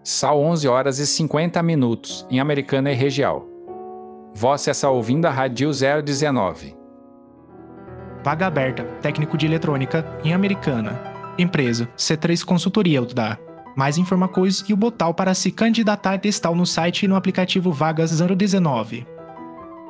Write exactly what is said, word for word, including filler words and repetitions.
São onze horas e cinquenta minutos, em Americana e Região. Você está ouvindo a Rádio zero dezenove. Vaga aberta, técnico de eletrônica, em Americana. Empresa, C três Consultoria Utdar. Mais informações e o botão para se candidatar está no site e no aplicativo Vagas zero dezenove.